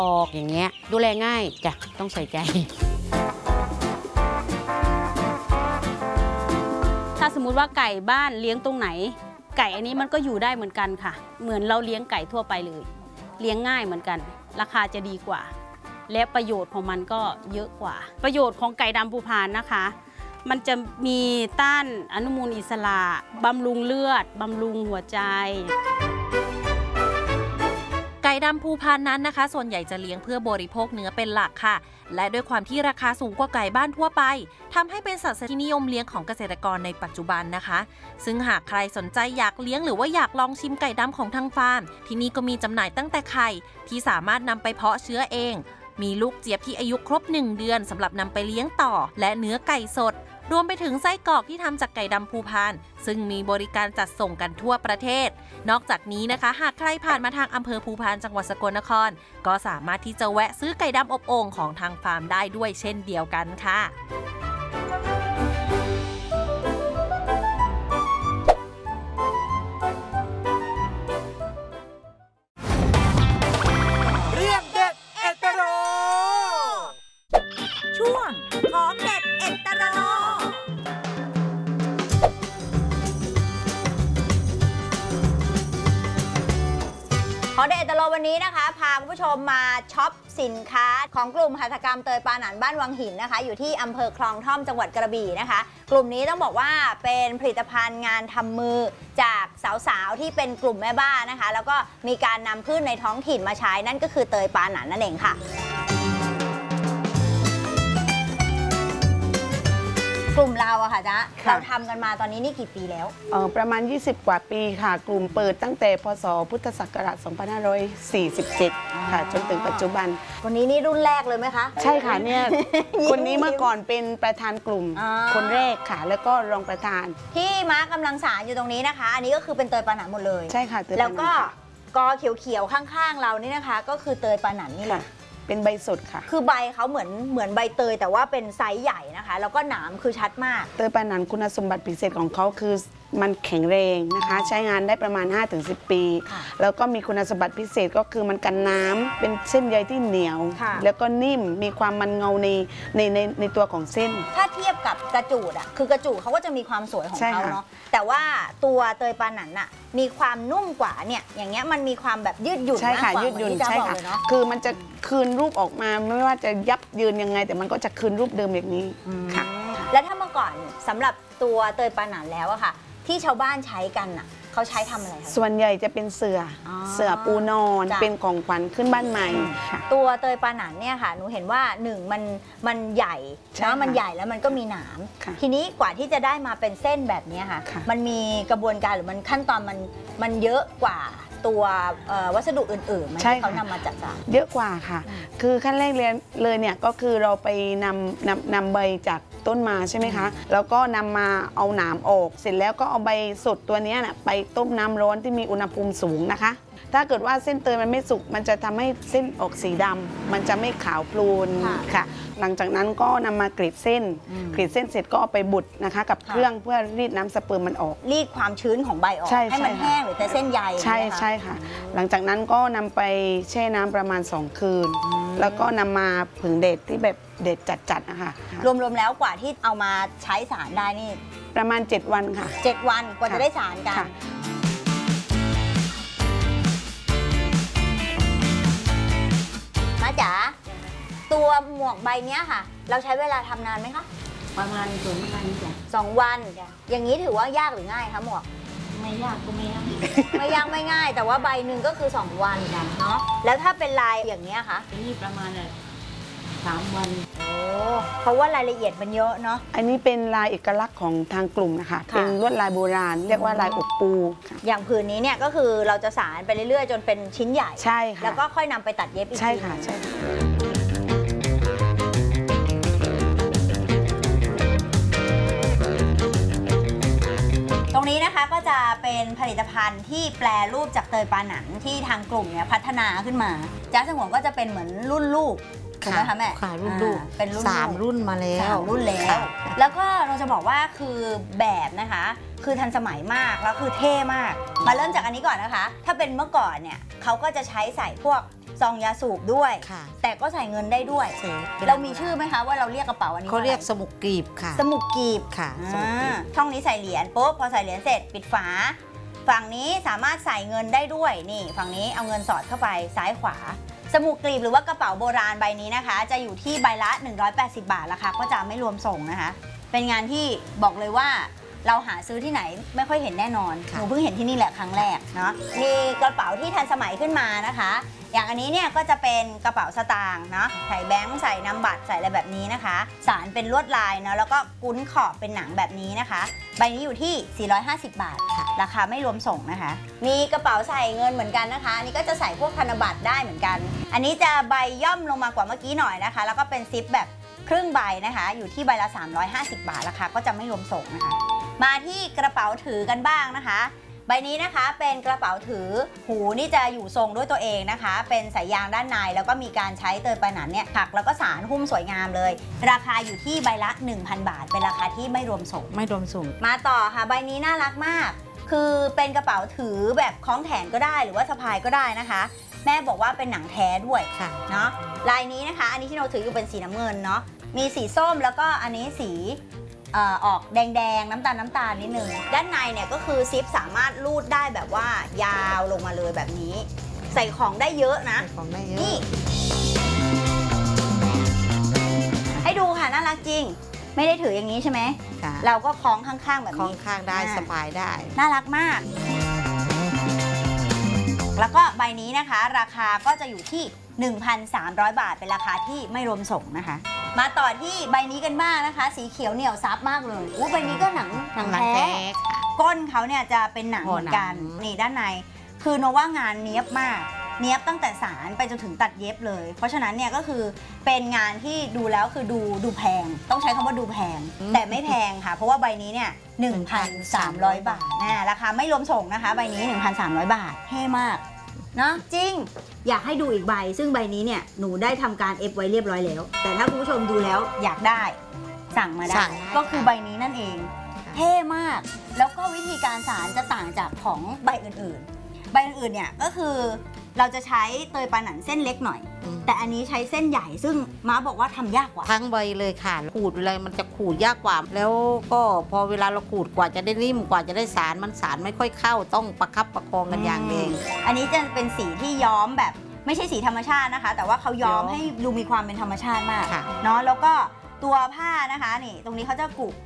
ออกอย่างเงี้ยดูแลง่ายจ้ะต้องใส่ใจถ้าสมมุติว่าไก่บ้านเลี้ยงตรงไหนไก่อันนี้มันก็อยู่ได้เหมือนกันค่ะเหมือนเราเลี้ยงไก่ทั่วไปเลยเลี้ยงง่ายเหมือนกันราคาจะดีกว่าและประโยชน์ของมันก็เยอะกว่าประโยชน์ของไก่ดำภูพานนะคะมันจะมีต้านอนุมูลอิสระบำรุงเลือดบำรุงหัวใจไก่ดำภูพานนั้นนะคะส่วนใหญ่จะเลี้ยงเพื่อบริโภคเนื้อเป็นหลักค่ะและด้วยความที่ราคาสูงกว่าไก่บ้านทั่วไปทำให้เป็นสัตว์ที่นิยมเลี้ยงของเกษตรกรในปัจจุบันนะคะซึ่งหากใครสนใจอยากเลี้ยงหรือว่าอยากลองชิมไก่ดำของทางฟาร์มที่นี่ก็มีจำหน่ายตั้งแต่ไข่ที่สามารถนำไปเพาะเชื้อเองมีลูกเจี๊ยบที่อายุครบ1 เดือนสำหรับนำไปเลี้ยงต่อและเนื้อไก่สดรวมไปถึงไส้กรอกที่ทำจากไก่ดำภูพานซึ่งมีบริการจัดส่งกันทั่วประเทศนอกจากนี้นะคะหากใครผ่านมาทางอำเภอภูพานจังหวัดสกลนครก็สามารถที่จะแวะซื้อไก่ดำอบโอ่งของทางฟาร์มได้ด้วยเช่นเดียวกันค่ะเรื่องเด็ดเอตโรช่วงของเด็ดเอตโรของเด็ดเอตโรวันนี้นะคะพาคุณผู้ชมมาช็อปสินค้าของกลุ่มหัตถกรรมเตยปาหนันบ้านวังหินนะคะอยู่ที่อำเภอคลองท่อมจังหวัดกระบี่นะคะกลุ่มนี้ต้องบอกว่าเป็นผลิตภัณฑ์งานทำมือจากสาวๆที่เป็นกลุ่มแม่บ้านนะคะแล้วก็มีการนำพืชในท้องถิ่นมาใช้นั่นก็คือเตยปาหนันนั่นเองค่ะกลุ่มเราอะค่ะจ๊ะเราทำกันมาตอนนี้นี่กี่ปีแล้วประมาณ20 กว่าปีค่ะกลุ่มเปิดตั้งแต่พศพุทธศักราช 2547 ค่ะจนถึงปัจจุบันวันนี้นี่รุ่นแรกเลยไหมคะใช่ค่ะเนี่ย คนนี้เมื่อก่อนเป็นประธานกลุ่มคนแรกค่ะแล้วก็รองประธานที่ม้ากำลังสารอยู่ตรงนี้นะคะอันนี้ก็คือเป็นเตยปาหนันหมดเลยใช่ค่ะแล้วก็กอเขียวๆข้างๆเรานี่นะคะก็คือเตยปาหนันนี่แหละเป็นใบสดค่ะคือใบเขาเหมือนใบเตยแต่ว่าเป็นไซส์ใหญ่นะคะแล้วก็หนามคือชัดมากเตยปาหนันคุณสมบัติพิเศษของเขาคือมันแข็งแรงนะคะใช้งานได้ประมาณ 5-10 ปีแล้วก็มีคุณสมบัติพิเศษก็คือมันกันน้ำเป็นเส้นใยที่เหนียวแล้วก็นิ่มมีความมันเงาในตัวของเส้นถ้าเทียบกับกระจูดอ่ะคือกระจูดเขาก็จะมีความสวยของเขาเนาะแต่ว่าตัวเตยปาหนันอ่ะมีความนุ่มกว่าเนี่ยอย่างเงี้ยมันมีความแบบยืดหยุ่นใช่ค่ะยืดหยุ่นใช่ค่ะคือมันจะคืนรูปออกมาไม่ว่าจะยับยืนยังไงแต่มันก็จะคืนรูปเดิมอย่างนี้ค่ะแล้วถ้าเมื่อก่อนสำหรับตัวเตยปาหนันแล้วอะค่ะที่ชาวบ้านใช้กันน่ะเขาใช้ทำอะไรคะส่วนใหญ่จะเป็นเสื่อปูนอนเป็นของขวัญขึ้นบ้านใหม่ตัวเตยปาหนันเนี่ยค่ะหนูเห็นว่ามันใหญ่นะมันใหญ่แล้วมันก็มีหนามทีนี้กว่าที่จะได้มาเป็นเส้นแบบนี้ค่ะมันมีกระบวนการหรือมันขั้นตอนมันเยอะกว่าตัววัสดุอื่นๆที่เขานำมาจัดการเยอะกว่าค่ะคือขั้นแรกเลยเนี่ยก็คือเราไปนำใบจากต้นมาใช่ไหมคะแล้วก็นำมาเอาหนามออกเสร็จแล้วก็เอาใบสดตัวนี้ไปต้มน้ำร้อนที่มีอุณหภูมิสูงนะคะถ้าเกิดว่าเส้นเตยมันไม่สุกมันจะทำให้เส้นออกสีดำมันจะไม่ขาวพลูนค่ะหลังจากนั้นก็นำมากรีดเส้นเสร็จก็เอาไปบุดนะคะกับเครื่องเพื่อรีดน้ำสเปิร์มมันออกรีดความชื้นของใบออกให้มันแห้งหรือแต่เส้นใยใช่ค่ะหลังจากนั้นก็นำไปแช่น้ำประมาณ2 คืนแล้วก็นำมาผึ่งแดดที่แบบเด็ดจัดๆนะคะรวมๆแล้วกว่าที่เอามาใช้สารได้นี่ประมาณ7 วันค่ะ 7 วันกว่าจะได้สารกันมาจ๋าตัวหมวกใบนี้ค่ะเราใช้เวลาทำนานไหมคะประมาณ2 วันจ้ะ 2 วันอย่างนี้ถือว่ายากหรือง่ายคะหมวกไม่ยากก็ไม่ยากไม่ยากไม่ง่ายแต่ว่าใบหนึ่งก็คือ2 วันเนาะแล้วถ้าเป็นลายอย่างนี้คะนี่ประมาณ3 วันเพราะว่ารายละเอียดมันเยอะเนาะอันนี้เป็นลายเอกลักษณ์ของทางกลุ่มนะคะเป็นลวดลายโบราณเรียกว่าลายอบปูอย่างผืนนี้เนี่ยก็คือเราจะสานไปเรื่อยๆจนเป็นชิ้นใหญ่ใช่ค่ะแล้วก็ค่อยนำไปตัดเย็บอีกทีใช่ค่ะใช่ตรงนี้นะคะก็จะเป็นผลิตภัณฑ์ที่แปรรูปจากเตยปาหนันที่ทางกลุ่มเนี่ยพัฒนาขึ้นมาจ้าสงวนก็จะเป็นเหมือนรุ่นลูกถูกไหมคะแม่ค่ะรุ่นลูกเป็นรุ่น 3 รุ่นมาแล้ว 3 รุ่นแล้วก็เราจะบอกว่าคือแบบนะคะคือทันสมัยมากแล้วคือเท่มากมาเริ่มจากอันนี้ก่อนนะคะถ้าเป็นเมื่อก่อนเนี่ยเขาก็จะใช้ใส่พวกซองยาสูบด้วยค่ะแต่ก็ใส่เงินได้ด้วยใส่เป็นเรามีชื่อไหมคะว่าเราเรียกกระเป๋าอันนี้เขาเรียกว่สมุกกรีบค่ะสมุกกีบค่ะสมุกกรีบช่องนี้ใส่เหรียญปุ๊บพอใส่เหรียญเสร็จปิดฝา ฝั่งนี้สามารถใส่เงินได้ด้วยนี่ฝั่งนี้เอาเงินสอดเข้าไปซ้ายขวา สมุกกรีบหรือว่ากระเป๋าโบราณใบนี้นะคะ จะอยู่ที่ใบละ 180 บาทราคาก็จะไม่รวมส่งนะคะ เป็นงานที่บอกเลยว่าเราหาซื้อที่ไหนไม่ค่อยเห็นแน่นอนหนูเพิ่งเห็นที่นี่แหละครั้งแรกเนาะมีกระเป๋าที่ทันสมัยขึ้นมานะคะ อย่างอันนี้เนี่ยก็จะเป็นกระเป๋าสตางค์เนาะใส่แบงค์ใส่นามบัตรใส่อะไรแบบนี้นะคะสารเป็นลวดลายเนาะแล้วก็กุ้นขอบเป็นหนังแบบนี้นะคะใบนี้อยู่ที่ 450 บาทค่ะราคาไม่รวมส่งนะคะ มีกระเป๋าใส่เงินเหมือนกันนะคะอันนี้ก็จะใส่พวกธนบัตรได้เหมือนกัน อันนี้จะใบย่อมลงมากว่าเมื่อกี้หน่อยนะคะ แล้วก็เป็นซิปแบบครึ่งใบนะคะอยู่ที่ใบละ 350 บาทราคาก็จะไม่รวมส่งนะคะ มาที่กระเป๋าถือกันบ้างนะคะ ใบนี้นะคะเป็นกระเป๋าถือหูนี่จะอยู่ทรงด้วยตัวเองนะคะ เป็นสายยางด้านในแล้วก็มีการใช้เตยปาหนันเนี่ยถักแล้วก็สารหุ้มสวยงามเลย ราคาอยู่ที่ใบละ 1,000 บาท เป็นราคาที่ไม่รวมส่งไม่รวมส่งมาต่อค่ะใบนี้น่ารักมาก คือเป็นกระเป๋าถือแบบคล้องแขนก็ได้หรือว่าสะพายก็ได้นะคะ แม่บอกว่าเป็นหนังแท้ด้วยค่ะเนาะลายนี้นะคะ อันนี้ที่เราถืออยู่เป็นสีน้ำเงินเนาะมีสีส้มแล้วก็อันนี้สีออกแดงๆน้ำตาลนิดนึงด้านในเนี่ยก็คือซิปสามารถลูดได้แบบว่ายาวลงมาเลยแบบนี้ ใส่ของได้เยอะนะใส่ของได้เยอะนี่ ให้ดูค่ะน่ารักจริง ไม่ได้ถืออย่างนี้ใช่ไหมค่ะเราก็คล้องข้างๆแบบคล้องนี้ข้างได้สบายได้น่ารักมาก แล้วก็ใบนี้นะคะ ราคาก็จะอยู่ที่ 1,300 บาทเป็นราคาที่ไม่รวมส่งนะคะ มาต่อที่ใบนี้กันบ้างนะคะ สีเขียวเหนียวซับมากเลยใบนี้ก็หนังหนังแท้แท้ค่ะก้นเขาเนี่ยจะเป็นหนังโอ้เหมือนกันหนังนี่ด้านใน คือโนว่างานเนี้ยบมาก เนี้ยบตั้งแต่สารไปจนถึงตัดเย็บเลย เพราะฉะนั้นเนี่ยก็คือเป็นงานที่ดูแล้วคือดูแพง ต้องใช้คำว่าดูแพง แต่ไม่แพงค่ะ เพราะว่าใบนี้เนี่ย 1,300 บาทราคาไม่รวมส่งนะคะ ใบนี้ 1,300 บาทเท่มากเนาะจริง อยากให้ดูอีกใบ ซึ่งใบนี้เนี่ยหนูได้ทำการเอฟไว้เรียบร้อยแล้ว แต่ถ้าคุณผู้ชมดูแล้วอยากได้สั่งมาได้สั่งได้ก็คือใบนี้นั่นเอง เท่มาก แล้วก็วิธีการสารจะต่างจากของใบอื่นๆ ใบอื่นๆ เนี่ยก็คือเราจะใช้เตยปาหนันเส้นเล็กหน่อย แต่อันนี้ใช้เส้นใหญ่ซึ่งม้าบอกว่าทำยากกว่าทั้งใบเลยค่ะ ขูดอะไรมันจะขูดยากกว่า แล้วก็พอเวลาเราขูดกว่าจะได้นิ่มกว่าจะได้สารมันสารไม่ค่อยเข้าต้องประคับประคองกันอย่างเองอันนี้จะเป็นสีที่ย้อมแบบไม่ใช่สีธรรมชาตินะคะ แต่ว่าเขาย้อมย้อมให้ดูมีความเป็นธรรมชาติมากค่ะเนาะแล้วก็ตัวผ้านะคะนี่ตรงนี้เขาจะ